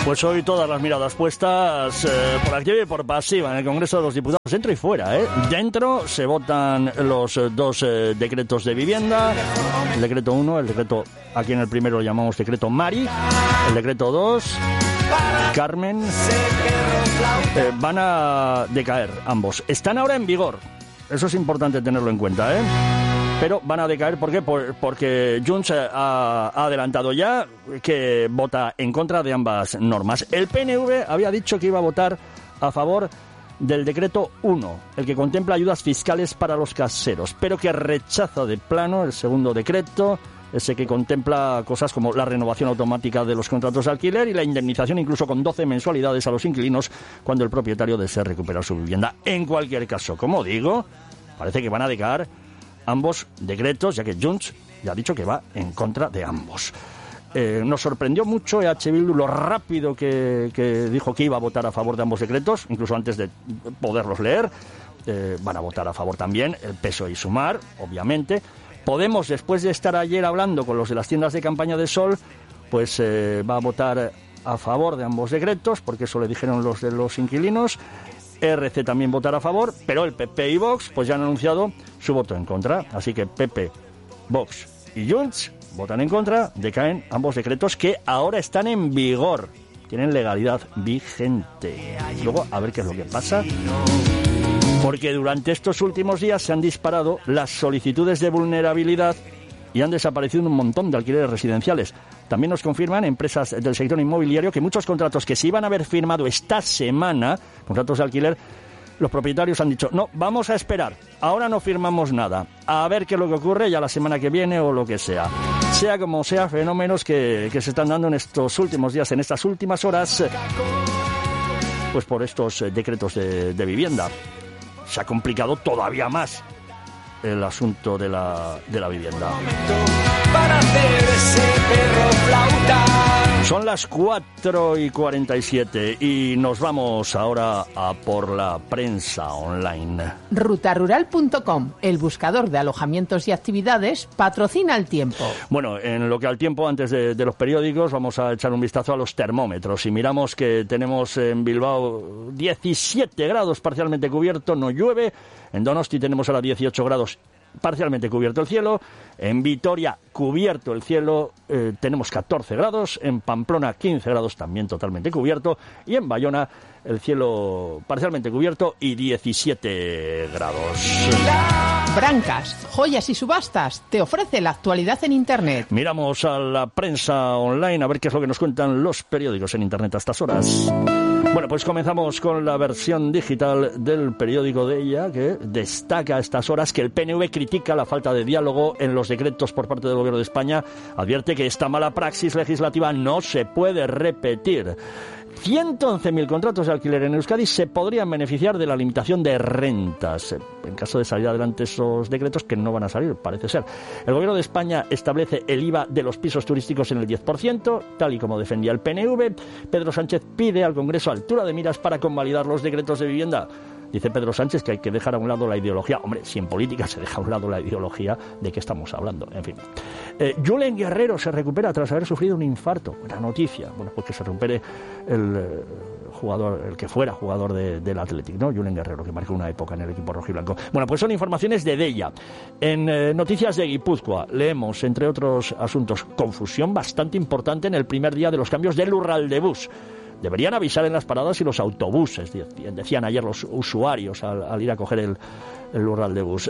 Pues hoy todas las miradas puestas por activa y por pasiva en el Congreso de los Diputados, dentro y fuera. Dentro se votan los dos decretos de vivienda, el decreto 1, el decreto, aquí en el primero lo llamamos decreto Mari, el decreto 2, Carmen, van a decaer ambos. Están ahora en vigor, eso es importante tenerlo en cuenta, pero van a decaer. ¿Por qué? Porque Junts ha adelantado ya que vota en contra de ambas normas. El PNV había dicho que iba a votar a favor del decreto 1, el que contempla ayudas fiscales para los caseros, pero que rechaza de plano el segundo decreto, ese que contempla cosas como la renovación automática de los contratos de alquiler y la indemnización incluso con 12 mensualidades a los inquilinos cuando el propietario desee recuperar su vivienda. En cualquier caso, como digo, parece que van a decaer ambos decretos, ya que Junts ya ha dicho que va en contra de ambos. Nos sorprendió mucho EH Bildu lo rápido que dijo que iba a votar a favor de ambos decretos, incluso antes de poderlos leer. Van a votar a favor también el PSOE y Sumar, obviamente. Podemos, después de estar ayer hablando con los de las tiendas de campaña de Sol, pues va a votar a favor de ambos decretos, porque eso le dijeron los de los inquilinos. RC también votará a favor, pero el PP y Vox pues ya han anunciado su voto en contra. Así que PP, Vox y Junts votan en contra, decaen ambos decretos que ahora están en vigor, tienen legalidad vigente. Luego a ver qué es lo que pasa, porque durante estos últimos días se han disparado las solicitudes de vulnerabilidad y han desaparecido un montón de alquileres residenciales. También nos confirman empresas del sector inmobiliario que muchos contratos que se iban a haber firmado esta semana, contratos de alquiler, los propietarios han dicho, no, vamos a esperar, ahora no firmamos nada, a ver qué es lo que ocurre ya la semana que viene o lo que sea. Sea como sea, fenómenos que se están dando en estos últimos días, en estas últimas horas, pues por estos decretos de vivienda. Se ha complicado todavía más el asunto de la vivienda. Son las 4:47 y nos vamos ahora a por la prensa online. Rutarural.com, el buscador de alojamientos y actividades, patrocina El Tiempo. Bueno, en lo que al tiempo, antes de los periódicos, vamos a echar un vistazo a los termómetros y miramos que tenemos en Bilbao 17 grados parcialmente cubierto, no llueve. En Donosti tenemos ahora 18 grados parcialmente cubierto el cielo. En Vitoria, cubierto el cielo, tenemos 14 grados. En Pamplona, 15 grados, también totalmente cubierto. Y en Bayona, el cielo parcialmente cubierto y 17 grados. Brancas, joyas y subastas, te ofrece la actualidad en Internet. Miramos a la prensa online a ver qué es lo que nos cuentan los periódicos en Internet a estas horas. Bueno, pues comenzamos con la versión digital del periódico de ella, que destaca a estas horas que el PNV critica la falta de diálogo en los decretos por parte del Gobierno de España. Advierte que esta mala praxis legislativa no se puede repetir. 111.000 contratos de alquiler en Euskadi se podrían beneficiar de la limitación de rentas, en caso de salir adelante esos decretos, que no van a salir, parece ser. El Gobierno de España establece el IVA de los pisos turísticos en el 10%, tal y como defendía el PNV. Pedro Sánchez pide al Congreso altura de miras para convalidar los decretos de vivienda. Dice Pedro Sánchez que hay que dejar a un lado la ideología. Hombre, si en política se deja a un lado la ideología, ¿de qué estamos hablando? En fin. Julen Guerrero se recupera tras haber sufrido un infarto. Buena noticia. Bueno, pues que se recupere el que fuera jugador del Athletic, ¿no? Julen Guerrero, que marcó una época en el equipo rojiblanco. Bueno, pues son informaciones de Deia. En Noticias de Guipúzcoa leemos, entre otros asuntos, confusión bastante importante en el primer día de los cambios del Lurraldebus. Deberían avisar en las paradas y los autobuses, decían ayer los usuarios al ir a coger el Lurraldebus.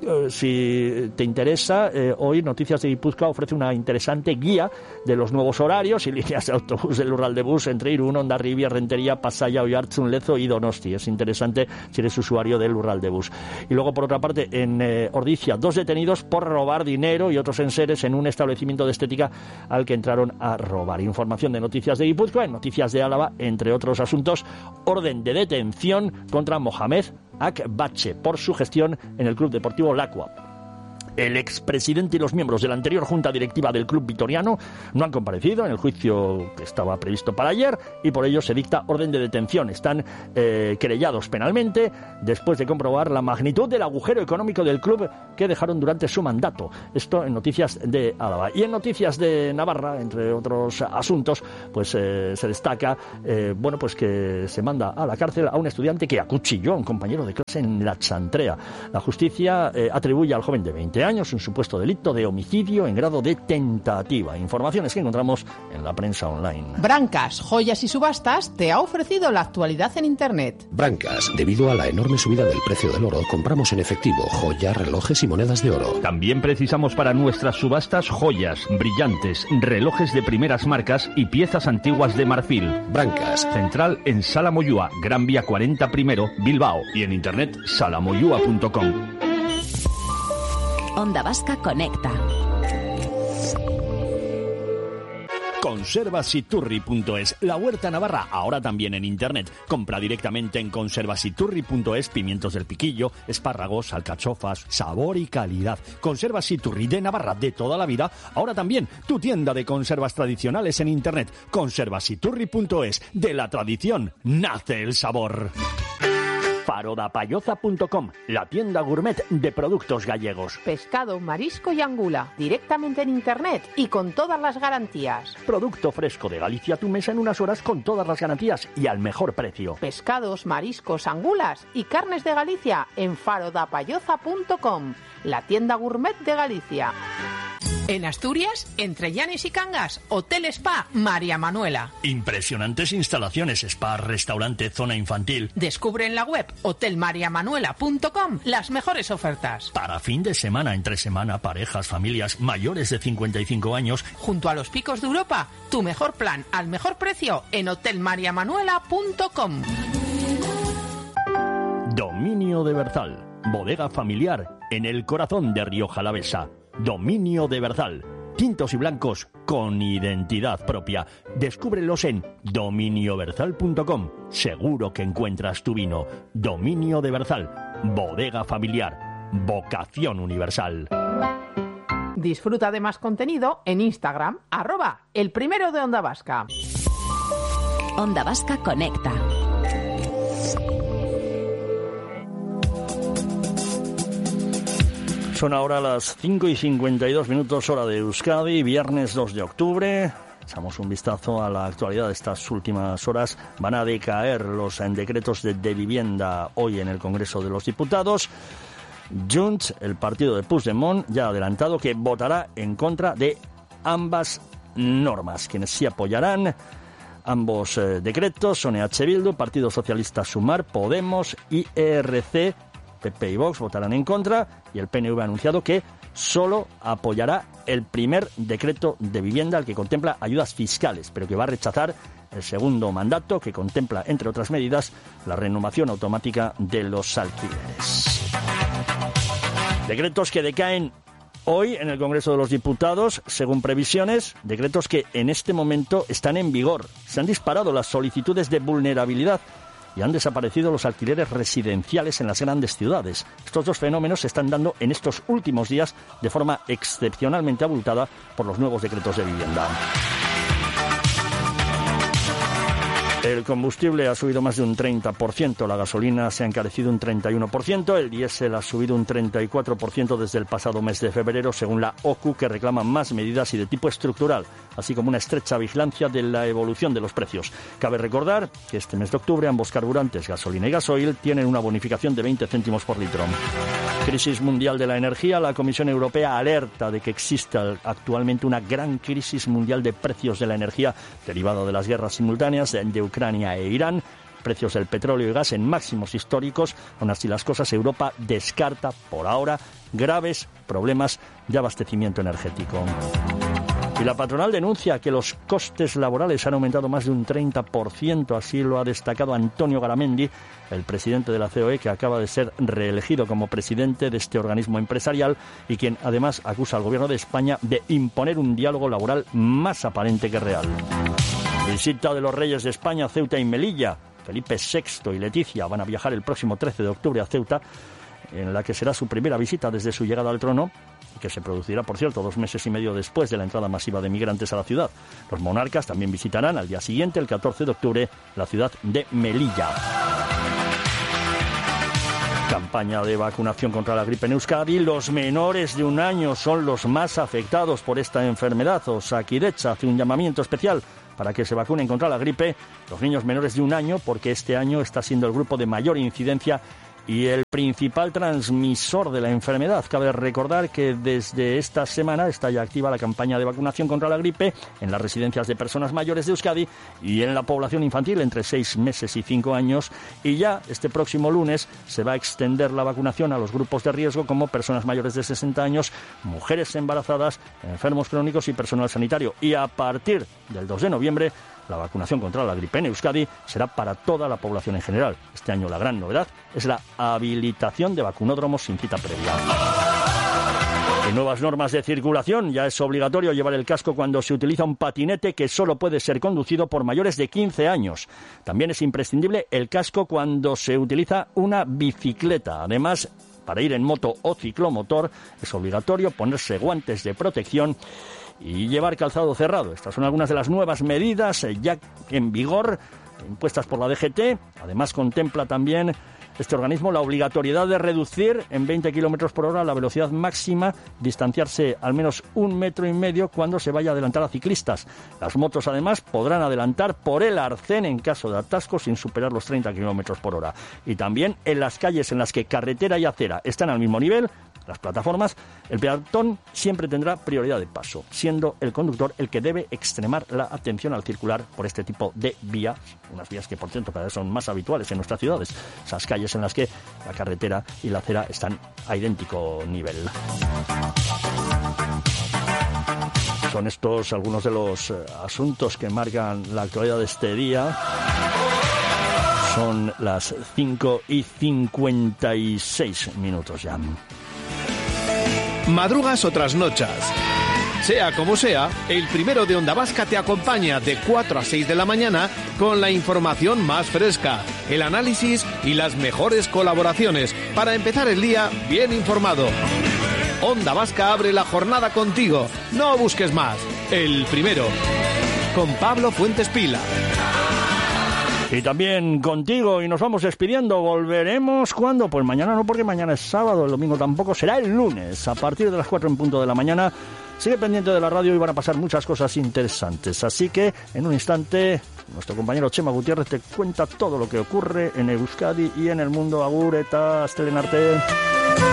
Si te interesa, hoy Noticias de Guipúzcoa ofrece una interesante guía de los nuevos horarios y líneas de autobús del Lurraldebus entre Irún, Hondarribia, Rentería, Pasaia, Oiartzun, Lezo y Donosti. Es interesante si eres usuario del Lurraldebus. Y luego, por otra parte, en Ordizia, 2 detenidos por robar dinero y otros enseres en un establecimiento de estética al que entraron a robar. Información de Noticias de Guipúzcoa, en Noticias de Álava, entre otros asuntos, orden de detención contra Mohamed Akbache por su gestión en el Club Deportivo Lacua. El expresidente y los miembros de la anterior junta directiva del club vitoriano no han comparecido en el juicio que estaba previsto para ayer y por ello se dicta orden de detención. Están querellados penalmente después de comprobar la magnitud del agujero económico del club que dejaron durante su mandato. Esto en noticias de Álava. Y en noticias de Navarra, entre otros asuntos, pues se destaca pues que se manda a la cárcel a un estudiante que acuchilló a un compañero de clase en la Chantrea. La justicia atribuye al joven de 20 años un supuesto delito de homicidio en grado de tentativa. Informaciones que encontramos en la prensa online. Brancas, Joyas y Subastas te ha ofrecido la actualidad en Internet. Brancas, debido a la enorme subida del precio del oro, compramos en efectivo joyas, relojes y monedas de oro. También precisamos para nuestras subastas joyas, brillantes, relojes de primeras marcas y piezas antiguas de marfil. Brancas. Central en Sala Moyúa, Gran Vía 40 primero, Bilbao. Y en internet salamoyua.com. Onda Vasca Conecta. Conservasiturri.es, la huerta navarra, ahora también en internet. Compra directamente en conservasiturri.es pimientos del piquillo, espárragos, alcachofas, sabor y calidad. Conservasiturri de Navarra de toda la vida, ahora también tu tienda de conservas tradicionales en internet. Conservasiturri.es, de la tradición nace el sabor. Farodapayoza.com, la tienda gourmet de productos gallegos. Pescado, marisco y angula, directamente en Internet y con todas las garantías. Producto fresco de Galicia a tu mesa en unas horas con todas las garantías y al mejor precio. Pescados, mariscos, angulas y carnes de Galicia en farodapayoza.com, la tienda gourmet de Galicia. En Asturias, entre Llanes y Cangas, Hotel Spa María Manuela. Impresionantes instalaciones, spa, restaurante, zona infantil. Descubre en la web hotelmariamanuela.com las mejores ofertas. Para fin de semana, entre semana, parejas, familias mayores de 55 años. Junto a los picos de Europa, tu mejor plan al mejor precio en hotelmariamanuela.com. Dominio de Berzal, bodega familiar en el corazón de Rioja Alavesa. Dominio de Berzal, tintos y blancos con identidad propia. Descúbrelos en dominioberzal.com. Seguro que encuentras tu vino. Dominio de Berzal, bodega familiar, vocación universal. Disfruta de más contenido en Instagram, @elprimero de Onda Vasca. Onda Vasca Conecta. Son ahora las 5:52, hora de Euskadi, viernes 2 de octubre. Echamos un vistazo a la actualidad de estas últimas horas. Van a decaer los decretos de vivienda hoy en el Congreso de los Diputados. Junts, el partido de Puigdemont, ya ha adelantado que votará en contra de ambas normas. Quienes sí apoyarán ambos decretos son EH Bildu, Partido Socialista Sumar, Podemos y ERC. PP y Vox votarán en contra y el PNV ha anunciado que solo apoyará el primer decreto de vivienda, el que contempla ayudas fiscales, pero que va a rechazar el segundo mandato, que contempla, entre otras medidas, la renovación automática de los alquileres. Decretos que decaen hoy en el Congreso de los Diputados, según previsiones, decretos que en este momento están en vigor. Se han disparado las solicitudes de vulnerabilidad y han desaparecido los alquileres residenciales en las grandes ciudades. Estos dos fenómenos se están dando en estos últimos días de forma excepcionalmente abultada por los nuevos decretos de vivienda. El combustible ha subido más de un 30%, la gasolina se ha encarecido un 31%, el diésel ha subido un 34% desde el pasado mes de febrero, según la OCU, que reclama más medidas y de tipo estructural, así como una estrecha vigilancia de la evolución de los precios. Cabe recordar que este mes de octubre ambos carburantes, gasolina y gasoil, tienen una bonificación de 20 céntimos por litro. Crisis mundial de la energía. La Comisión Europea alerta de que existe actualmente una gran crisis mundial de precios de la energía derivada de las guerras simultáneas de Ucrania e Irán. Precios del petróleo y gas en máximos históricos. Aún así las cosas, Europa descarta por ahora graves problemas de abastecimiento energético. Y la patronal denuncia que los costes laborales han aumentado más de un 30%, así lo ha destacado Antonio Garamendi, el presidente de la COE, que acaba de ser reelegido como presidente de este organismo empresarial y quien además acusa al gobierno de España de imponer un diálogo laboral más aparente que real. Visita de los reyes de España a Ceuta y Melilla. Felipe VI y Leticia van a viajar el próximo 13 de octubre a Ceuta, en la que será su primera visita desde su llegada al trono, que se producirá, por cierto, 2 meses y medio después de la entrada masiva de migrantes a la ciudad. Los monarcas también visitarán al día siguiente, el 14 de octubre, la ciudad de Melilla. Campaña de vacunación contra la gripe en Euskadi. Los menores de 1 año son los más afectados por esta enfermedad. Osakidetza hace un llamamiento especial para que se vacunen contra la gripe los niños menores de 1 año, porque este año está siendo el grupo de mayor incidencia y el principal transmisor de la enfermedad. Cabe recordar que desde esta semana está ya activa la campaña de vacunación contra la gripe en las residencias de personas mayores de Euskadi y en la población infantil entre 6 meses y 5 años. Y ya este próximo lunes se va a extender la vacunación a los grupos de riesgo como personas mayores de 60 años, mujeres embarazadas, enfermos crónicos y personal sanitario. Y a partir del 2 de noviembre, la vacunación contra la gripe en Euskadi será para toda la población en general. Este año la gran novedad es la habilitación de vacunódromos sin cita previa. En nuevas normas de circulación ya es obligatorio llevar el casco cuando se utiliza un patinete que solo puede ser conducido por mayores de 15 años. También es imprescindible el casco cuando se utiliza una bicicleta. Además, para ir en moto o ciclomotor es obligatorio ponerse guantes de protección y llevar calzado cerrado. Estas son algunas de las nuevas medidas ya en vigor, impuestas por la DGT. Además, contempla también este organismo la obligatoriedad de reducir en 20 km por hora la velocidad máxima, distanciarse al menos 1,5 metros cuando se vaya a adelantar a ciclistas. Las motos, además, podrán adelantar por el arcén en caso de atasco sin superar los 30 km por hora. Y también en las calles en las que carretera y acera están al mismo nivel, las plataformas, el peatón siempre tendrá prioridad de paso, siendo el conductor el que debe extremar la atención al circular por este tipo de vías, unas vías que por cierto cada vez son más habituales en nuestras ciudades, esas calles en las que la carretera y la acera están a idéntico nivel. Son estos algunos de los asuntos que marcan la actualidad de este día. Son las 5:56 ya. Madrugas o trasnochas. Sea como sea, el primero de Onda Vasca te acompaña de 4 a 6 de la mañana con la información más fresca, el análisis y las mejores colaboraciones para empezar el día bien informado. Onda Vasca abre la jornada contigo. No busques más. El primero. Con Pablo Fuentes Pila. Y también contigo, y nos vamos despidiendo. Volveremos ¿cuándo? Pues mañana no, porque mañana es sábado, el domingo tampoco, será el lunes, a partir de las 4 en punto de la mañana. Sigue pendiente de la radio y van a pasar muchas cosas interesantes. Así que, en un instante, nuestro compañero Chema Gutiérrez te cuenta todo lo que ocurre en Euskadi y en el mundo. Agur eta Astelehen arte.